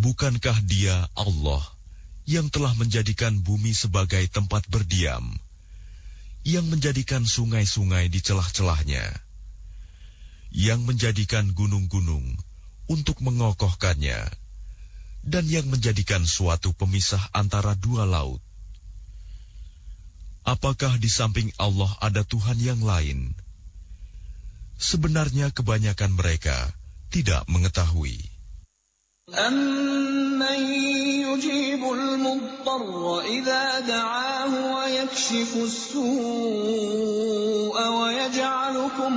Bukankah Dia Allah yang telah menjadikan bumi sebagai tempat berdiam, yang menjadikan sungai-sungai di celah-celahnya, yang menjadikan gunung-gunung untuk mengokohkannya, dan yang menjadikan suatu pemisah antara dua laut? Apakah di samping Allah ada Tuhan yang lain? Sebenarnya kebanyakan mereka tidak mengetahui. أَمَّن يُجِيبُ الْمُضْطَرَّ إِذَا دَعَاهُ وَيَكْشِفُ السُّوءَ وَيَجْعَلُكُمْ